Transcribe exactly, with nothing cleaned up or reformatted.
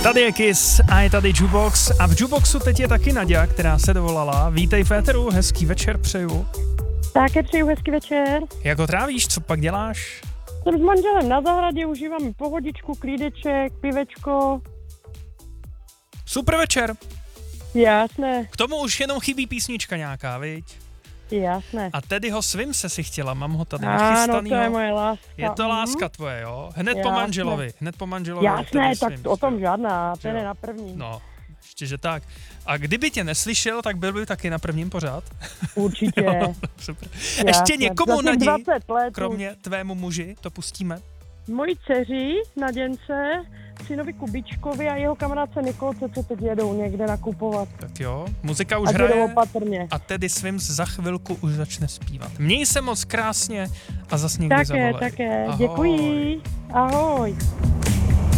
Tady je Kiss a je tady Jukebox a v Jukeboxu teď je taky Naďa, která se dovolala. Vítej v éteru, hezký večer přeju. Také přeju hezký večer. Jak ho trávíš, co pak děláš? Jsem s manželem na zahradě, užívám pohodičku, klídeček, pivečko. Super večer. Jasné. K tomu už jenom chybí písnička nějaká, viď? Jasné. A Tedyho Svim se si chtěla, mám ho tady Ano, nachystanýho. to je moje láska. Je to láska tvoje, jo? Hned po Jasné. manželovi, hned po manželovi. Jasné, Tedy tak Svim. o tom žádná, ten Jo. je na první. No, ještě že tak. A kdyby tě neslyšel, tak byl by taky na prvním pořád. Určitě. Jo, super. Jasné. Ještě někomu Zatím Nadi, dvacet let. kromě tvému muži, to pustíme. Mojí dceři, Naděnce, synovi Kubičkovi a jeho kamarádce Nikolce, co teď jedou někde nakupovat. Tak jo, muzika už A jedou hraje opatrně. a Tedy Svim za chvilku už začne zpívat. Měj se moc krásně a zas někdy Také, zavolej. také. Ahoj. Děkuji. Ahoj.